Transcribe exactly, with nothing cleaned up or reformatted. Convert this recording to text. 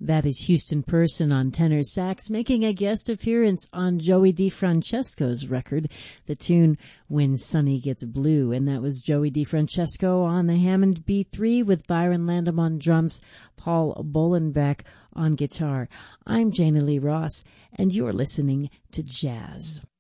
That is Houston Person on tenor sax, making a guest appearance on Joey DeFrancesco's record, the tune When Sunny Gets Blue. And that was Joey DeFrancesco on the Hammond B three with Byron Landam on drums, Paul Bolenbeck on guitar. I'm Jana Lee Ross, and you're listening to Jazz.